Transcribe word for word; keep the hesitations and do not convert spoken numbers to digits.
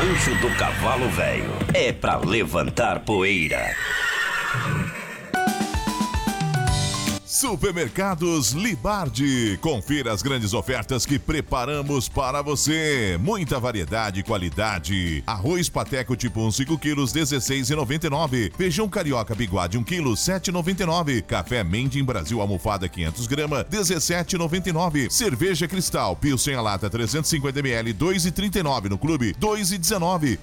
Rancho do Cavalo Velho. É pra levantar poeira. Supermercados Libardi. Confira as grandes ofertas que preparamos para você. Muita variedade e qualidade. Arroz pateco tipo um cinco quilos, dezesseis reais e noventa e nove centavos. Feijão carioca biguade um quilo, sete reais e noventa e nove centavos. Café Mendim Brasil almofada quinhentos gramas, dezessete reais e noventa e nove centavos. Cerveja Cristal Pilsen a lata trezentos e cinquenta mililitros, dois reais e trinta e nove centavos. No clube, dois reais e dezenove centavos.